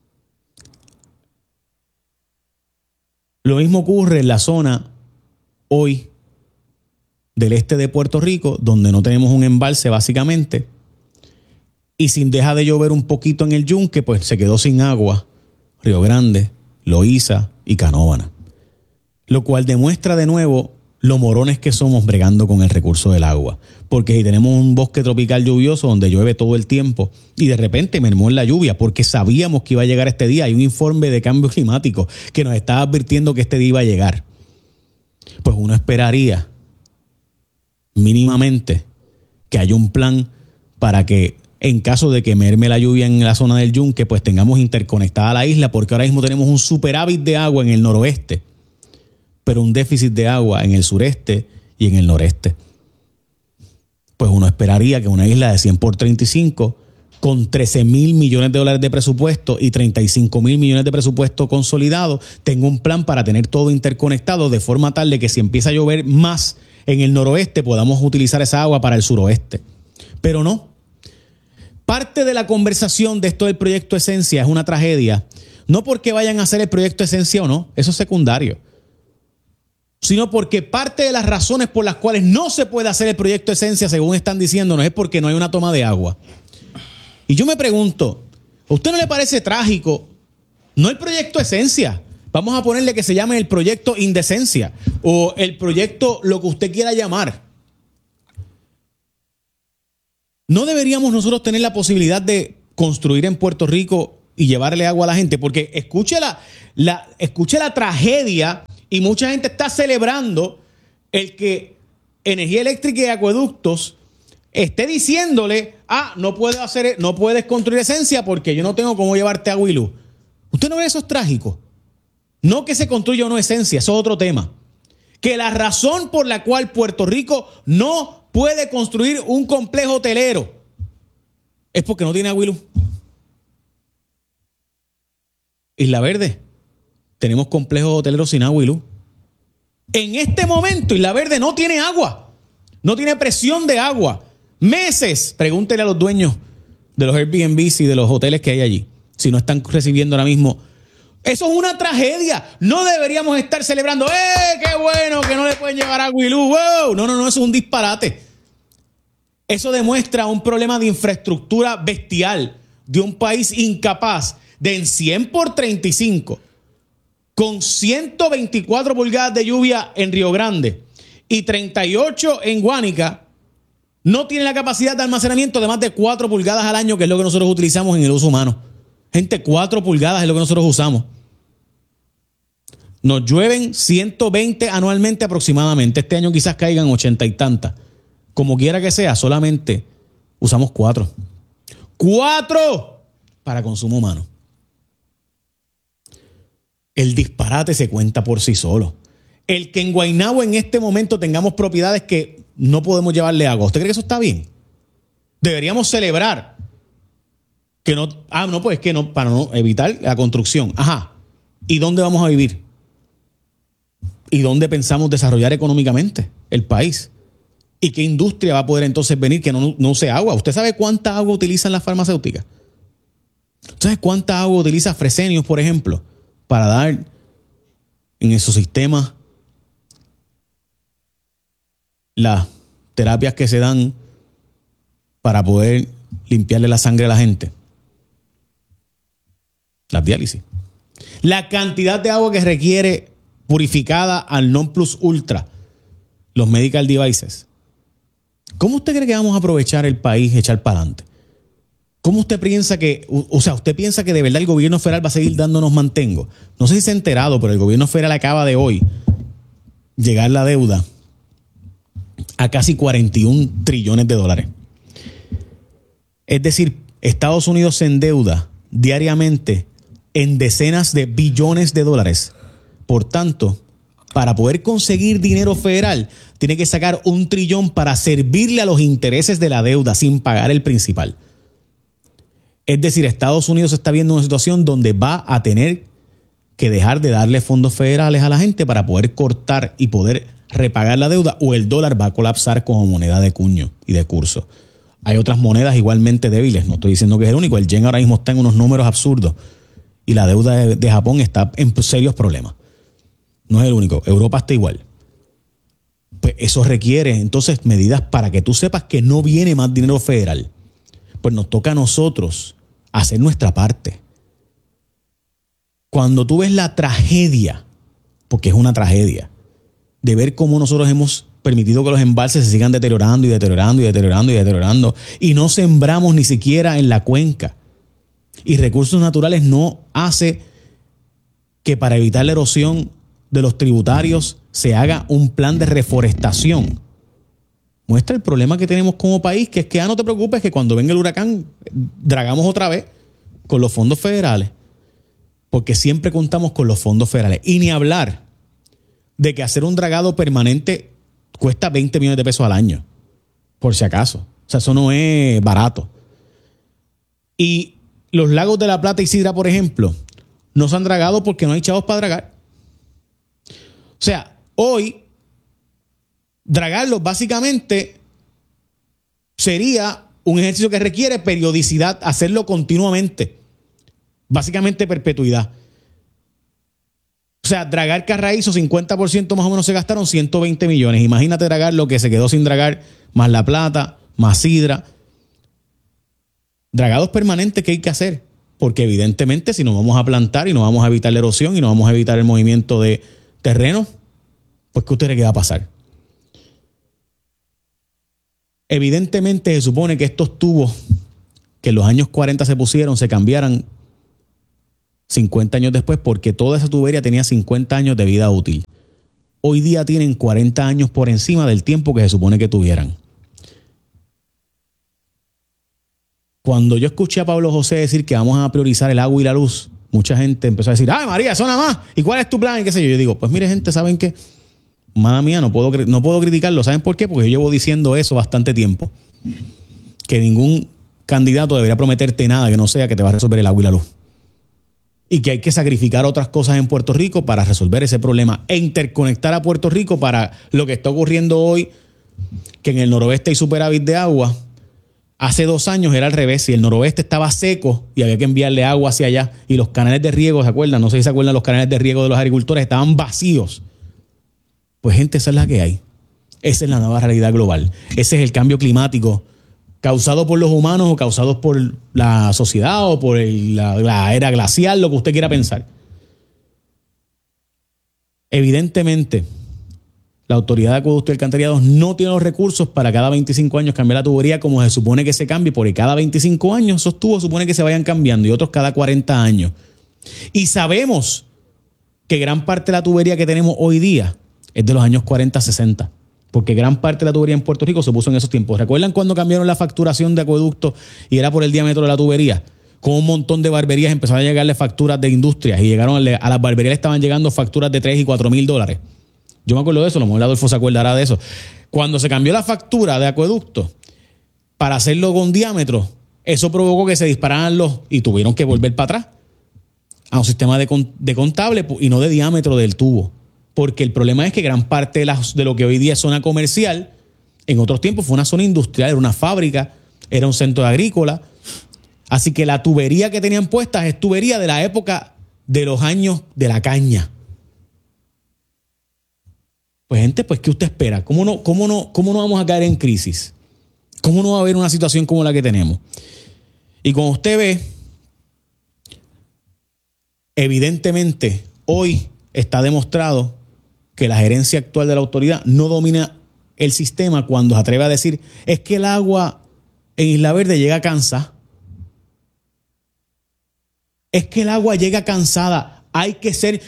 Lo mismo ocurre en la zona hoy del este de Puerto Rico, donde no tenemos un embalse básicamente, y sin dejar de llover un poquito en el Yunque, pues se quedó sin agua Río Grande, Loíza y Canóvana. Lo cual demuestra de nuevo lo morones que somos bregando con el recurso del agua. Porque si tenemos un bosque tropical lluvioso donde llueve todo el tiempo y de repente mermó en la lluvia porque sabíamos que iba a llegar este día, hay un informe de cambio climático que nos estaba advirtiendo que este día iba a llegar, pues uno esperaría mínimamente que haya un plan para que en caso de que merme la lluvia en la zona del Yunque, pues tengamos interconectada la isla, porque ahora mismo tenemos un superávit de agua en el noroeste, pero un déficit de agua en el sureste y en el noreste. Pues uno esperaría que una isla de cien por treinta y cinco, con trece mil millones de dólares de presupuesto y treinta y cinco mil millones de presupuesto consolidado, tenga un plan para tener todo interconectado de forma tal de que si empieza a llover más en el noroeste, podamos utilizar esa agua para el suroeste. Pero no. Parte de la conversación de esto del proyecto Esencia es una tragedia, no porque vayan a hacer el proyecto Esencia o no, eso es secundario, sino porque parte de las razones por las cuales no se puede hacer el proyecto Esencia, según están diciéndonos, es porque no hay una toma de agua. Y yo me pregunto, ¿A usted no le parece trágico? No el proyecto Esencia. Vamos a ponerle que se llame el proyecto Indecencia o el proyecto lo que usted quiera llamar. ¿No deberíamos nosotros tener la posibilidad de construir en Puerto Rico y llevarle agua a la gente? Porque escuche la, la, escuche la tragedia y mucha gente está celebrando el que Energía Eléctrica y Acueductos esté diciéndole, ah, no puedes hacer, no puedes construir Esencia porque yo no tengo cómo llevarte agua y luz. ¿Usted no ve eso es trágico? No que se construya o no Esencia, eso es otro tema. Que la razón por la cual Puerto Rico no puede construir un complejo hotelero es porque no tiene agua y luz. Isla Verde, tenemos complejos hoteleros sin agua y luz. En este momento Isla Verde no tiene agua, no tiene presión de agua. Meses, pregúntele a los dueños de los Airbnb y de los hoteles que hay allí, si no están recibiendo ahora mismo. Eso es una tragedia. No deberíamos estar celebrando, ¡eh, qué bueno que no le pueden llevar agua y luz! ¡Wow! No, no, no, eso es un disparate. Eso demuestra un problema de infraestructura bestial de un país incapaz de en cien por treinta y cinco, con ciento veinticuatro pulgadas de lluvia en Río Grande y treinta y ocho en Guánica, no tiene la capacidad de almacenamiento de más de cuatro pulgadas al año, que es lo que nosotros utilizamos en el uso humano. Gente, cuatro pulgadas es lo que nosotros usamos. Nos llueven ciento veinte anualmente aproximadamente. Este año quizás caigan ochenta y tantas. Como quiera que sea, solamente usamos cuatro. ¡Cuatro! Para consumo humano. El disparate se cuenta por sí solo. El que en Guaynabo en este momento tengamos propiedades que no podemos llevarle agua. ¿Usted cree que eso está bien? Deberíamos celebrar que no, ah, no, pues que no, para no evitar la construcción. Ajá. ¿Y dónde vamos a vivir? ¿Y dónde pensamos desarrollar económicamente el país? ¿Y qué industria va a poder entonces venir que no, no use agua? ¿Usted sabe cuánta agua utilizan las farmacéuticas? ¿Usted sabe cuánta agua utiliza Fresenius, por ejemplo, para dar en esos sistemas las terapias que se dan para poder limpiarle la sangre a la gente? Las diálisis. La cantidad de agua que requiere purificada al non plus ultra, los medical devices. ¿Cómo usted cree que vamos a aprovechar el país y echar para adelante? ¿Cómo usted piensa que, o sea, usted piensa que de verdad el gobierno federal va a seguir dándonos mantengo? No sé si se ha enterado, pero el gobierno federal acaba de hoy llegar la deuda a casi cuarenta y un trillones de dólares. Es decir, Estados Unidos se endeuda diariamente en decenas de billones de dólares. Por tanto, para poder conseguir dinero federal, tiene que sacar un trillón para servirle a los intereses de la deuda sin pagar el principal. Es decir, Estados Unidos está viendo una situación donde va a tener que dejar de darle fondos federales a la gente para poder cortar y poder repagar la deuda, o el dólar va a colapsar como moneda de cuño y de curso. Hay otras monedas igualmente débiles, no estoy diciendo que es el único. El yen ahora mismo está en unos números absurdos y la deuda de, de Japón está en serios problemas. No es el único, Europa está igual. Pues eso requiere entonces medidas para que tú sepas que no viene más dinero federal. Pues nos toca a nosotros hacer nuestra parte. Cuando tú ves la tragedia, porque es una tragedia, de ver cómo nosotros hemos permitido que los embalses se sigan deteriorando y deteriorando y deteriorando y deteriorando, y no sembramos ni siquiera en la cuenca, y Recursos Naturales no hace que para evitar la erosión de los tributarios se haga un plan de reforestación. Muestra el problema que tenemos como país, que es que ah, no te preocupes que cuando venga el huracán dragamos otra vez con los fondos federales, porque siempre contamos con los fondos federales. Y ni hablar de que hacer un dragado permanente cuesta veinte millones de pesos al año, por si acaso. O sea, eso no es barato. Y los lagos de La Plata y Sidra, por ejemplo, no se han dragado porque no hay chavos para dragar. O sea, hoy dragarlos básicamente sería un ejercicio que requiere periodicidad, hacerlo continuamente. Básicamente perpetuidad. O sea, dragar Carraízo, cincuenta por ciento más o menos se gastaron ciento veinte millones. Imagínate dragar lo que se quedó sin dragar, más La Plata, más Sidra. Dragados permanentes que hay que hacer. porque evidentemente si nos vamos a plantar y no vamos a evitar la erosión y no vamos a evitar el movimiento de terreno, pues ¿qué usted cree que va a pasar? Evidentemente se supone que estos tubos que en los años cuarenta se pusieron se cambiaran cincuenta años después, porque toda esa tubería tenía cincuenta años de vida útil. Hoy día tienen cuarenta años por encima del tiempo que se supone que tuvieran. Cuando yo escuché a Pablo José decir que vamos a priorizar el agua y la luz, mucha gente empezó a decir, ¡ay, María, eso nada más! ¿Y cuál es tu plan? Y qué sé yo. Yo digo, pues mire, gente, ¿saben qué? Madre mía, no puedo, no puedo criticarlo. ¿Saben por qué? Porque yo llevo diciendo eso bastante tiempo. Que ningún candidato debería prometerte nada que no sea que te va a resolver el agua y la luz. Y que hay que sacrificar otras cosas en Puerto Rico para resolver ese problema e interconectar a Puerto Rico para lo que está ocurriendo hoy, que en el noroeste hay superávit de agua. Hace dos años era al revés, y el noroeste estaba seco y había que enviarle agua hacia allá, y los canales de riego, ¿se acuerdan? No sé si se acuerdan, los canales de riego de los agricultores estaban vacíos. Pues gente, esa es la que hay. Esa es la nueva realidad global. Ese es el cambio climático causado por los humanos o causado por la sociedad o por el, la, la era glacial, lo que usted quiera pensar. Evidentemente, la Autoridad de Acueducto y Alcantarillados no tiene los recursos para cada veinticinco años cambiar la tubería como se supone que se cambie, porque cada veinticinco años esos tubos supone que se vayan cambiando y otros cada cuarenta años. Y sabemos que gran parte de la tubería que tenemos hoy día es de los años cuarenta, sesenta. Porque gran parte de la tubería en Puerto Rico se puso en esos tiempos. ¿Recuerdan cuando cambiaron la facturación de acueductos y era por el diámetro de la tubería? Con un montón de barberías empezaron a llegarle facturas de industrias y llegaron a las barberías, estaban llegando facturas de tres y cuatro mil dólares. Yo me acuerdo de eso, a lo mejor Adolfo se acordará de eso. Cuando se cambió la factura de acueducto para hacerlo con diámetro, eso provocó que se dispararan los y tuvieron que volver para atrás a un sistema de, de contable y no de diámetro del tubo. Porque el problema es que gran parte de, la, de lo que hoy día es zona comercial, en otros tiempos fue una zona industrial, era una fábrica, era un centro agrícola. Así que la tubería que tenían puestas es tubería de la época de los años de la caña. Pues gente, pues ¿qué usted espera? ¿Cómo no, cómo no, cómo no vamos a caer en crisis? ¿Cómo no va a haber una situación como la que tenemos? Y como usted ve, evidentemente hoy está demostrado que la gerencia actual de la autoridad no domina el sistema cuando se atreve a decir es que el agua en Isla Verde llega cansada. Es que el agua llega cansada. Hay que ser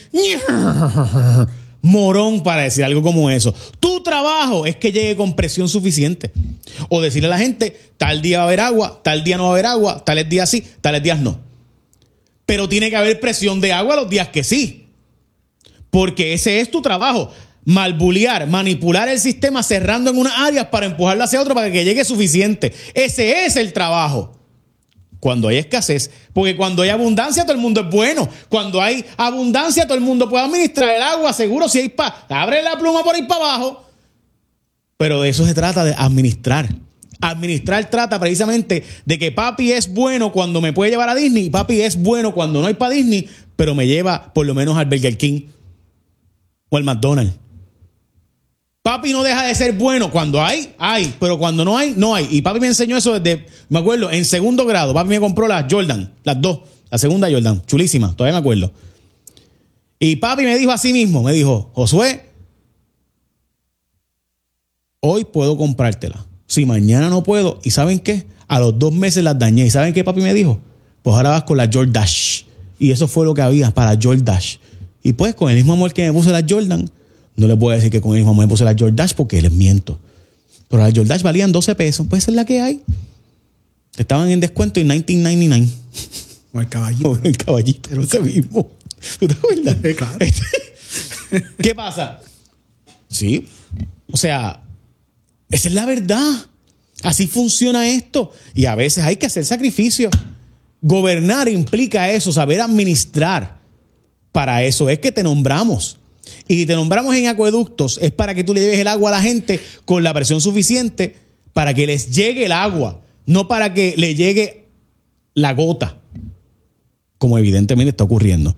morón para decir algo como eso. Tu trabajo es que llegue con presión suficiente. O decirle a la gente, tal día va a haber agua, tal día no va a haber agua, tales días sí, tales días no. Pero tiene que haber presión de agua los días que sí. Porque ese es tu trabajo. Malbulear, manipular el sistema cerrando en unas áreas para empujarlo hacia otro para que llegue suficiente. Ese es el trabajo. Cuando hay escasez, porque cuando hay abundancia todo el mundo es bueno. Cuando hay abundancia todo el mundo puede administrar el agua, seguro si hay pa, abre la pluma por ahí para abajo. Pero de eso se trata, de administrar. Administrar trata precisamente de que papi es bueno cuando me puede llevar a Disney y papi es bueno cuando no hay para Disney, pero me lleva por lo menos al Burger King o al McDonald's. Papi no deja de ser bueno. Cuando hay, hay. Pero cuando no hay, no hay. Y papi me enseñó eso desde, me acuerdo, en segundo grado. Papi me compró las Jordan, las dos. La segunda Jordan, chulísima, todavía me acuerdo. Y papi me dijo así mismo, me dijo, Josué, hoy puedo comprártela. Si mañana no puedo, ¿y saben qué? A los dos meses las dañé. ¿Y saben qué papi me dijo? Pues ahora vas con la Jordan. Y eso fue lo que había para Jordan. Y pues con el mismo amor que me puse las Jordan, no le puedo decir que con el mismo amor me puse las Jordan porque les miento. Pero las Jordan valían doce pesos. Pues esa es la que hay. Estaban en descuento en mil novecientos noventa y nueve. O el caballito. O el caballito, pero ese mismo. ¿Tú te acuerdas? Sí, claro. ¿Qué pasa? Sí. O sea, esa es la verdad. Así funciona esto. Y a veces hay que hacer sacrificios. Gobernar implica eso, saber administrar. Para eso es que te nombramos. Y si te nombramos en acueductos, es para que tú le lleves el agua a la gente con la presión suficiente para que les llegue el agua, no para que le llegue la gota, como evidentemente está ocurriendo.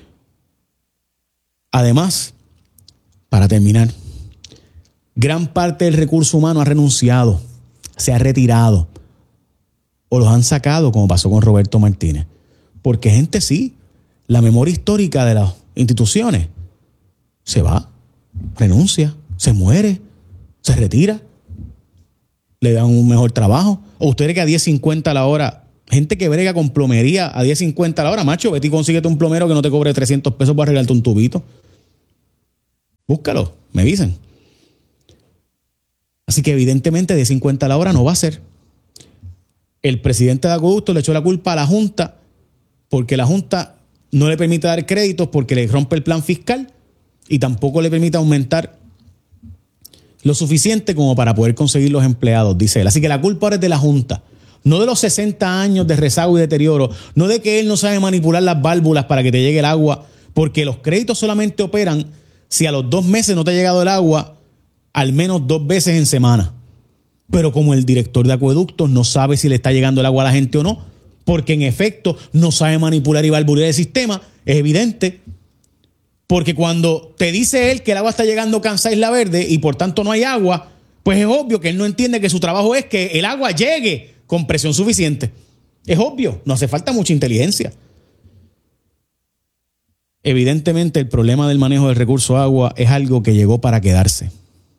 Además, para terminar, gran parte del recurso humano ha renunciado, se ha retirado o los han sacado, como pasó con Roberto Martínez. Porque gente sí, la memoria histórica de las instituciones se va, renuncia, se muere, se retira, le dan un mejor trabajo. O usted cree que a diez cincuenta la hora, gente que brega con plomería a diez cincuenta la hora, macho, vete y consíguete un plomero que no te cobre trescientos pesos para arreglarte un tubito. Búscalo, me dicen. Así que evidentemente diez cincuenta la hora no va a ser. El presidente de Acueducto le echó la culpa a la Junta porque la Junta no le permite dar créditos porque le rompe el plan fiscal y tampoco le permite aumentar lo suficiente como para poder conseguir los empleados, dice él. Así que la culpa ahora es de la Junta, no de los sesenta años de rezago y deterioro, no de que él no sabe manipular las válvulas para que te llegue el agua, porque los créditos solamente operan si a los dos meses no te ha llegado el agua al menos dos veces en semana. Pero como el director de acueductos no sabe si le está llegando el agua a la gente o no, porque en efecto no sabe manipular y valvular el sistema, es evidente. Porque cuando te dice él que el agua está llegando Kansas Isla Verde y por tanto no hay agua, pues es obvio que él no entiende que su trabajo es que el agua llegue con presión suficiente. Es obvio, no hace falta mucha inteligencia. Evidentemente el problema del manejo del recurso agua es algo que llegó para quedarse.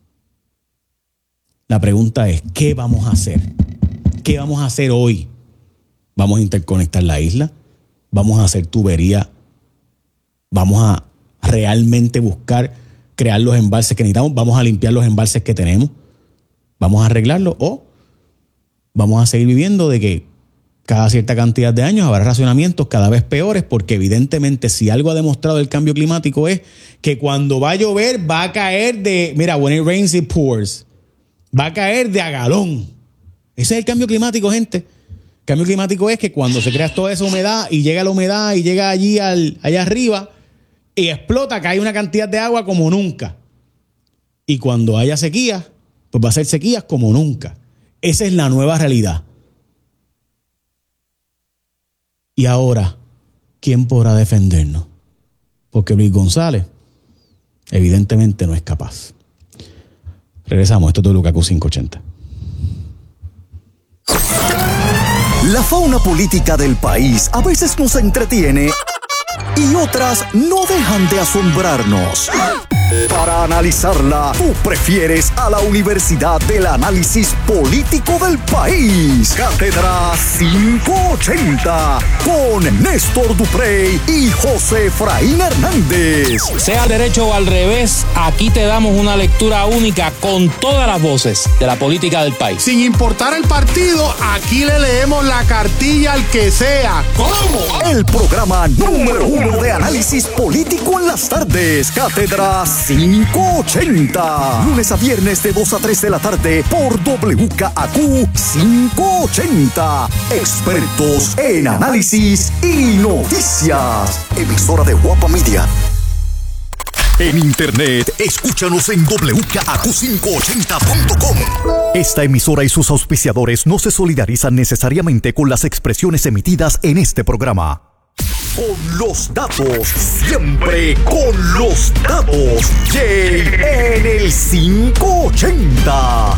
La pregunta es, ¿qué vamos a hacer? ¿Qué vamos a hacer hoy? ¿Vamos a interconectar la isla? ¿Vamos a hacer tubería? ¿Vamos a realmente buscar crear los embalses que necesitamos? ¿Vamos a limpiar los embalses que tenemos? ¿Vamos a arreglarlos? ¿O vamos a seguir viviendo de que cada cierta cantidad de años habrá racionamientos cada vez peores? Porque evidentemente si algo ha demostrado el cambio climático es que cuando va a llover va a caer de, mira, when it rains it pours. Va a caer de a galón. Ese es el cambio climático, gente. El cambio climático es que cuando se crea toda esa humedad y llega la humedad y llega allí al, allá arriba y explota, cae una cantidad de agua como nunca. Y cuando haya sequía, pues va a ser sequías como nunca. Esa es la nueva realidad. Y ahora, ¿quién podrá defendernos? Porque Luis González evidentemente no es capaz. Regresamos, esto es W K Q quinientos ochenta. La fauna política del país a veces nos entretiene y otras no dejan de asombrarnos. Para analizarla, tú prefieres a la Universidad del Análisis Político del País. Cátedra quinientos ochenta con Néstor Duprey y José Efraín Hernández. Sea al derecho o al revés, aquí te damos una lectura única con todas las voces de la política del país. Sin importar el partido, aquí le leemos la cartilla al que sea. ¿Cómo? El programa número uno de análisis político en las tardes. Cátedra quinientos ochenta. Lunes a viernes de dos a tres de la tarde por W K Q quinientos ochenta. Expertos en análisis y noticias. Emisora de Guapa Media. En internet, escúchanos en W K Q quinientos ochenta punto com. Esta emisora y sus auspiciadores no se solidarizan necesariamente con las expresiones emitidas en este programa. Con los datos, siempre con los datos. Jay en el quinientos ochenta.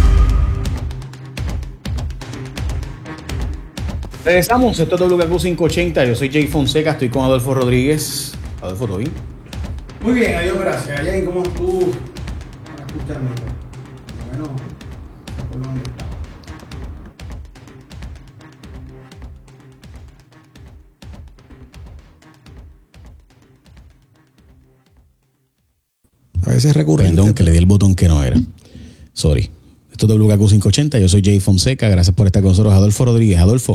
Regresamos, esto es W K Q quinientos ochenta. Yo soy Jay Fonseca, estoy con Adolfo Rodríguez. Adolfo, ¿todo bien? Muy bien, adiós, gracias. Jay, ¿cómo tú para escucharme? Bueno, por dónde está. A veces recurrente. Perdón, que le di el botón que no era. Sorry. Esto es W K Q quinientos ochenta. Yo soy Jay Fonseca. Gracias por estar con nosotros, Adolfo Rodríguez. Adolfo,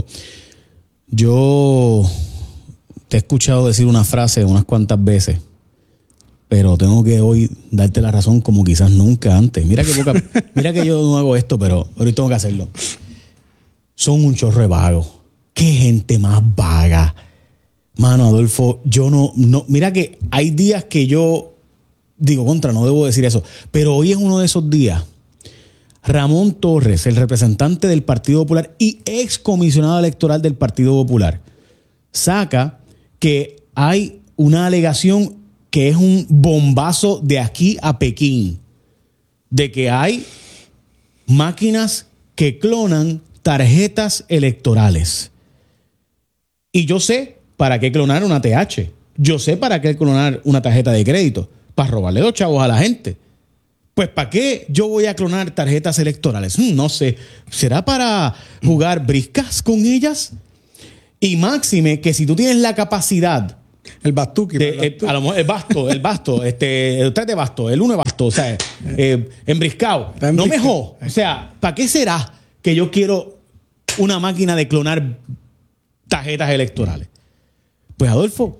yo te he escuchado decir una frase unas cuantas veces, pero tengo que hoy darte la razón como quizás nunca antes. Mira que poca, mira que yo no hago esto, pero hoy tengo que hacerlo. Son un chorro de vagos. Qué gente más vaga. Mano, Adolfo, yo no, no... Mira que hay días que yo digo, contra, no debo decir eso, pero hoy es uno de esos días. Ramón Torres, el representante del Partido Popular y excomisionado electoral del Partido Popular, saca que hay una alegación que es un bombazo de aquí a Pekín, de que hay máquinas que clonan tarjetas electorales. Y yo sé para qué clonar una T H. Yo sé para qué clonar una tarjeta de crédito. Para robarle los chavos a la gente. Pues ¿para qué yo voy a clonar tarjetas electorales? Hmm, no sé. ¿Será para jugar briscas con ellas? Y máxime que si tú tienes la capacidad... El bastuki. De, el, a lo mejor el basto, el basto, este, el tres de basto, el uno de basto, o sea, eh, embriscado. No me jodas. O sea, ¿para qué será que yo quiero una máquina de clonar tarjetas electorales? Pues Adolfo,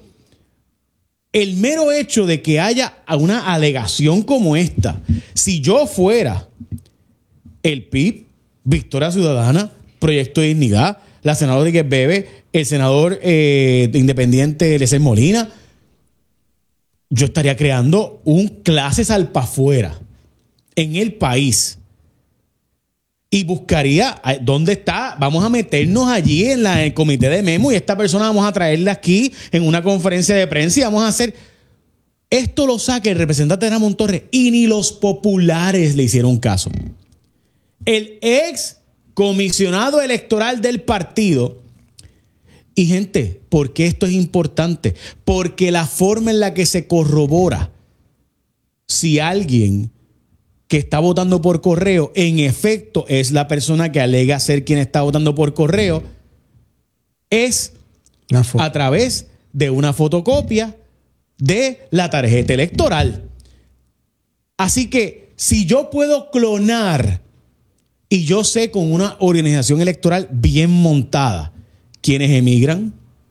el mero hecho de que haya una alegación como esta, si yo fuera el P I B, Victoria Ciudadana, Proyecto de Dignidad, la senadora Rodríguez Bebe, el senador eh, independiente Eliezer Molina, yo estaría creando un clases al pa' afuera en el país y buscaría dónde está, vamos a meternos allí en, la, en el comité de Memo y esta persona vamos a traerla aquí en una conferencia de prensa y vamos a hacer... Esto lo saca el representante de Ramón Torres y ni los populares le hicieron caso. El ex comisionado electoral del partido. Y gente, ¿por qué esto es importante? Porque la forma en la que se corrobora si alguien que está votando por correo en efecto es la persona que alega ser quien está votando por correo es a través de una fotocopia de la tarjeta electoral. Así que si yo puedo clonar y yo sé con una organización electoral bien montada quienes emigran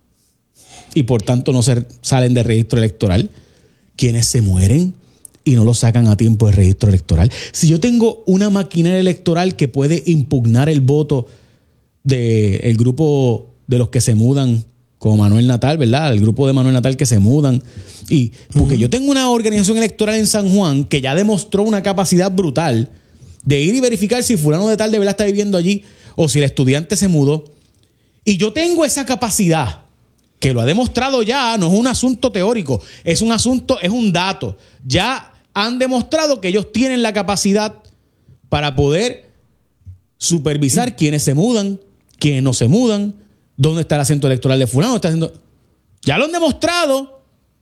y por tanto no se salen del registro electoral, quienes se mueren y no lo sacan a tiempo del registro electoral. Si yo tengo una maquinaria electoral que puede impugnar el voto del grupo de los que se mudan, como Manuel Natal, ¿verdad? El grupo de Manuel Natal que se mudan. Y porque uh-huh. yo tengo una organización electoral en San Juan que ya demostró una capacidad brutal de ir y verificar si fulano de tal de verdad está viviendo allí o si el estudiante se mudó. Y yo tengo esa capacidad, que lo ha demostrado ya, no es un asunto teórico, es un asunto, es un dato. Ya han demostrado que ellos tienen la capacidad para poder supervisar quiénes se mudan, quiénes no se mudan, dónde está el asiento electoral de fulano. Está haciendo... Ya lo han demostrado.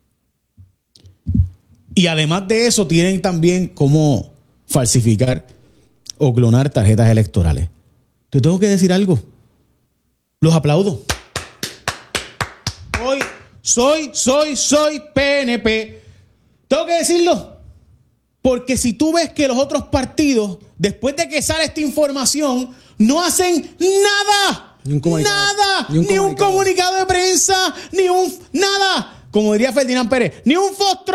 Y además de eso, tienen también cómo falsificar o clonar tarjetas electorales. Te tengo que decir algo. Los aplaudo. Hoy soy, soy, soy P N P. Tengo que decirlo. Porque si tú ves que los otros partidos, después de que sale esta información, no hacen nada. Ni un comunicado. Nada. Ni un, ni un comunicado de prensa. Ni un... Nada. Como diría Ferdinand Pérez. Ni un fostro.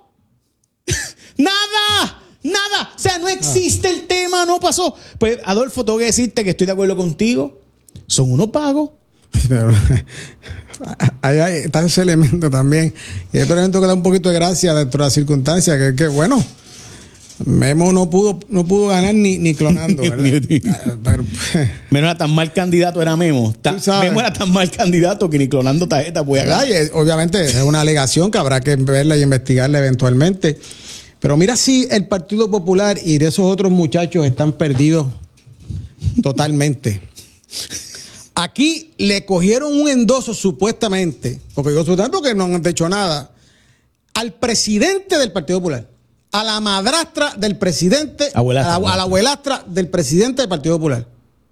Nada. Nada. O sea, no existe ah. el tema. No pasó. Pues, Adolfo, tengo que decirte que estoy de acuerdo contigo. Son unos pagos. Pero ahí está ese elemento también. Y otro elemento que da un poquito de gracia dentro de las circunstancias, que, que bueno, Memo no pudo, no pudo ganar ni, ni clonando. Pero, Memo era tan mal candidato, era Memo. Ta, Memo era tan mal candidato que ni clonando tarjeta puede ganar. Obviamente es una alegación que habrá que verla y investigarla eventualmente. Pero mira si el Partido Popular y de esos otros muchachos están perdidos totalmente. Aquí le cogieron un endoso supuestamente, porque yo supuestamente porque no han hecho nada, al presidente del Partido Popular, a la madrastra del presidente, abuelastra, a, la, a la abuelastra del presidente del Partido Popular.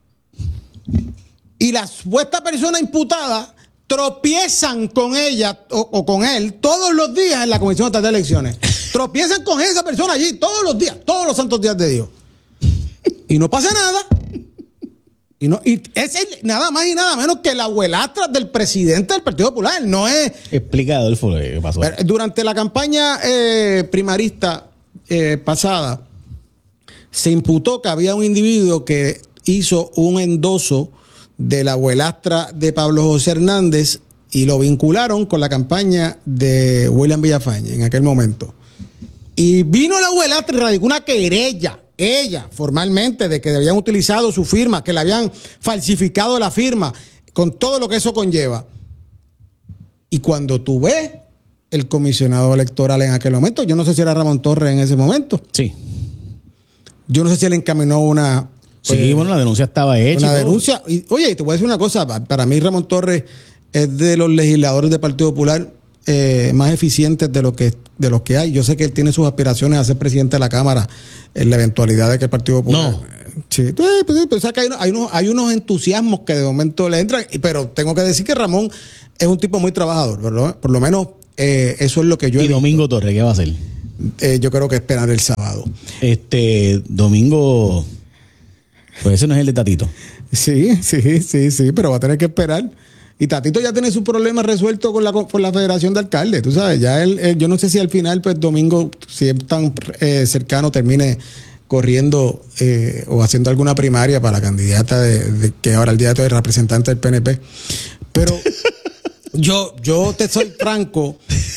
Y la supuesta persona imputada tropiezan con ella o, o con él todos los días en la Comisión Estatal de Elecciones. Tropiezan con esa persona allí todos los días, todos los santos días de Dios. Y no pasa nada. Y, no, y es el, nada más y nada menos que la abuelastra del presidente del Partido Popular. No es. Explica, Adolfo, lo que pasó. Durante la campaña eh, primarista eh, pasada, se imputó que había un individuo que hizo un endoso de la abuelastra de Pablo José Hernández y lo vincularon con la campaña de William Villafañe en aquel momento. Y vino la abuelastra y radicó una querella. Ella, formalmente, de que habían utilizado su firma, que le habían falsificado la firma, con todo lo que eso conlleva. Y cuando tú ves el comisionado electoral en aquel momento, yo no sé si era Ramón Torres en ese momento. Sí. Yo no sé si él encaminó una... Sí, pues, bueno, la denuncia estaba hecha. Una denuncia. Y, oye, te voy a decir una cosa. Para mí Ramón Torres es de los legisladores del Partido Popular eh, más eficientes de lo que de los que hay. Yo sé que él tiene sus aspiraciones a ser presidente de la Cámara en la eventualidad de que el Partido Popular... No. Sí, pues, pues, pues, o sea que hay, unos, hay, unos, hay unos entusiasmos que de momento le entran, pero tengo que decir que Ramón es un tipo muy trabajador, ¿verdad? Por lo menos eh, eso es lo que yo... ¿Y he Domingo visto. Torres qué va a hacer? Eh, yo creo que esperar el sábado. Este, Domingo... Pues ese no es el de Tatito. Sí, sí, sí, sí, pero va a tener que esperar. Y Tatito ya tiene su problema resuelto con la, con la Federación de Alcaldes, tú sabes, ya él, él, yo no sé si al final, pues Domingo, si es tan eh, cercano, termine corriendo eh, o haciendo alguna primaria para la candidata de, de que ahora el día de hoy es representante del P N P. Pero yo, yo te soy franco,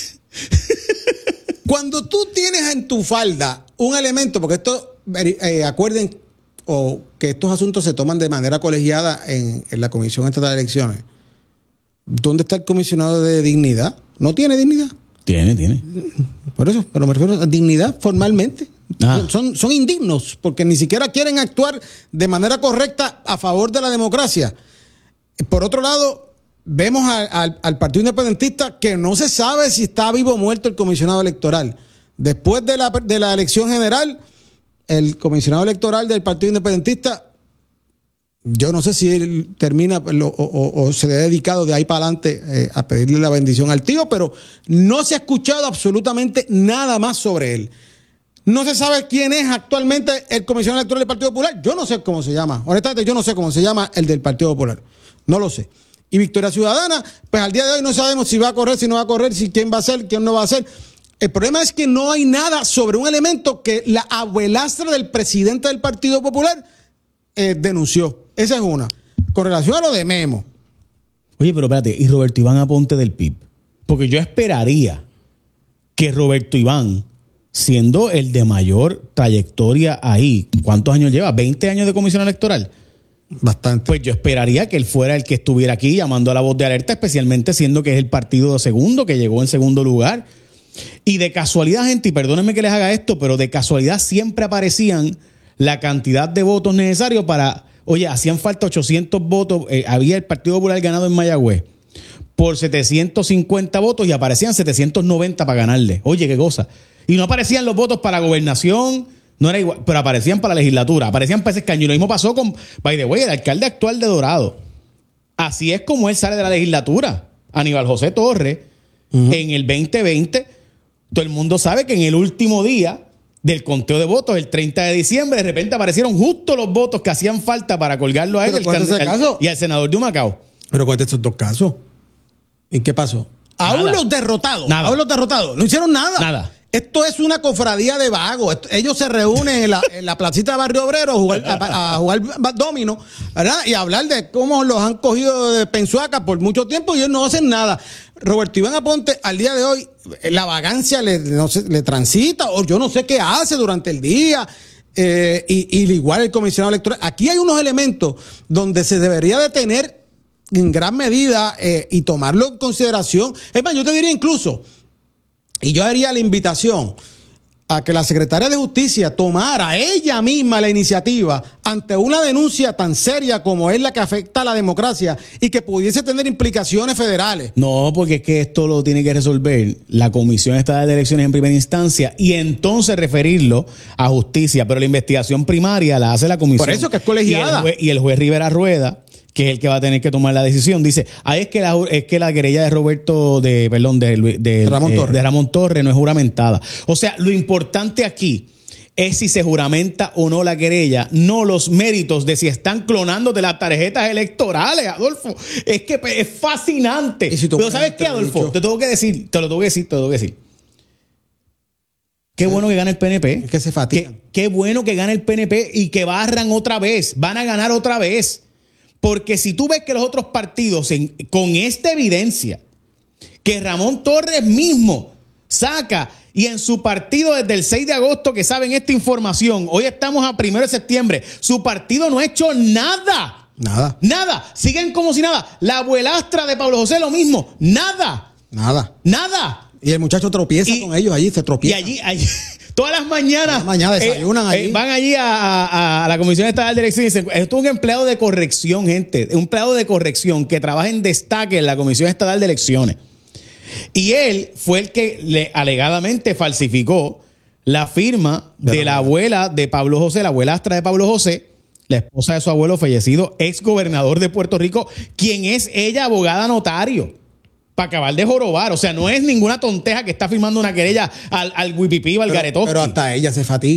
cuando tú tienes en tu falda un elemento, porque esto, eh, acuerden, o que estos asuntos se toman de manera colegiada en, en la Comisión Estatal de Elecciones. ¿Dónde está el comisionado de dignidad? ¿No tiene dignidad? Tiene, tiene. Por eso, pero me refiero a dignidad formalmente. Ah. Son, son indignos porque ni siquiera quieren actuar de manera correcta a favor de la democracia. Por otro lado, vemos a, a, al Partido Independentista que no se sabe si está vivo o muerto el comisionado electoral. Después de la, de la elección general, el comisionado electoral del Partido Independentista, yo no sé si él termina o, o, o se le ha dedicado de ahí para adelante eh, a pedirle la bendición al tío, pero no se ha escuchado absolutamente nada más sobre él. No se sabe quién es actualmente el comisionado electoral del Partido Popular. Yo no sé cómo se llama. Honestamente, yo no sé cómo se llama el del Partido Popular. No lo sé. Y Victoria Ciudadana, pues al día de hoy no sabemos si va a correr, si no va a correr, si quién va a ser, quién no va a ser. El problema es que no hay nada sobre un elemento que la abuelastra del presidente del Partido Popular eh, denunció. Esa es una. Con relación a lo de Memo. Oye, pero espérate, ¿y Roberto Iván Aponte del P I B? Porque yo esperaría que Roberto Iván, siendo el de mayor trayectoria ahí, ¿cuántos años lleva? ¿veinte años de comisión electoral? Bastante. Pues yo esperaría que él fuera el que estuviera aquí llamando a la voz de alerta, especialmente siendo que es el partido segundo, que llegó en segundo lugar. Y de casualidad, gente, y perdónenme que les haga esto, pero de casualidad siempre aparecían la cantidad de votos necesarios para... Oye, hacían falta ochocientos votos. Eh, había el Partido Popular ganado en Mayagüez por setecientos cincuenta votos y aparecían setecientos noventa para ganarle. Oye, qué cosa. Y no aparecían los votos para gobernación, no era igual, pero aparecían para la legislatura, aparecían para ese escaño. Y lo mismo pasó con, by the way, el alcalde actual de Dorado. Así es como él sale de la legislatura. Aníbal José Torres, uh-huh. En el veinte veinte, todo el mundo sabe que en el último día del conteo de votos, el treinta de diciembre, de repente aparecieron justo los votos que hacían falta para colgarlo a él el can- el, caso? y al senador de Humacao. Pero cuéntate estos dos casos. ¿Y qué pasó? Nada. Aún los derrotados. Nada. Aún los derrotados. No hicieron nada. Nada. Esto es una cofradía de vagos. Esto, ellos se reúnen en la, en la placita de Barrio Obrero a jugar, a, a jugar domino, ¿verdad? Y a hablar de cómo los han cogido de pensuaca por mucho tiempo y ellos no hacen nada. Roberto Iván Aponte, al día de hoy, la vagancia le, no sé, le transita, o yo no sé qué hace durante el día. Eh, y, y igual el comisionado electoral. Aquí hay unos elementos donde se debería de tener en gran medida eh, y tomarlo en consideración. Es más, yo te diría incluso... Y yo haría la invitación a que la secretaria de Justicia tomara ella misma la iniciativa ante una denuncia tan seria como es la que afecta a la democracia y que pudiese tener implicaciones federales. No, porque es que esto lo tiene que resolver la Comisión Estatal de Elecciones en primera instancia y entonces referirlo a justicia. Pero la investigación primaria la hace la comisión. Por eso que es colegiada. Y el juez, y el juez Rivera Rueda, que es el que va a tener que tomar la decisión, dice, ah, es que la, es que la querella de Roberto, de, perdón, de, de, Ramón eh, Torres. de Ramón Torres no es juramentada. O sea, lo importante aquí es si se juramenta o no la querella, no los méritos de si están clonando de las tarjetas electorales, Adolfo. Es que es fascinante. ¿Y si Pero ¿sabes qué, Adolfo? Dicho? Te tengo que decir, te lo tengo que decir, te lo tengo que decir. Qué bueno que gane el P N P. Es que se fatigan. Qué, qué bueno que gane el P N P y que barran otra vez. Van a ganar otra vez. Porque si tú ves que los otros partidos, en, con esta evidencia, que Ramón Torres mismo saca y en su partido desde el seis de agosto que saben esta información, hoy estamos a primero de septiembre, su partido no ha hecho nada. Nada. Nada. Siguen como si nada. La abuelastra de Pablo José lo mismo. Nada. Nada. Nada. Y el muchacho tropieza y, con ellos allí, se tropieza. Y allí, allí Todas las mañanas. Todas las mañanas desayunan eh, allí. Eh, van allí a, a, a la Comisión Estatal de Elecciones y dicen, esto es un empleado de corrección, gente. Un empleado de corrección que trabaja en destaque en la Comisión Estatal de Elecciones. Y él fue el que le alegadamente falsificó la firma de, de la abuela de Pablo José, la abuelastra de Pablo José, la esposa de su abuelo fallecido, ex gobernador de Puerto Rico, quien es ella abogada notario, para acabar de jorobar. O sea, no es ninguna tonteja que está firmando una querella al, al Wipipí o al Garetowski. Pero hasta ella se fatiga.